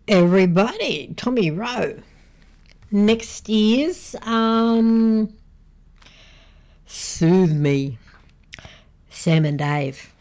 everybody. Tommy Rowe. Next year's Soothe Me, Sam and Dave.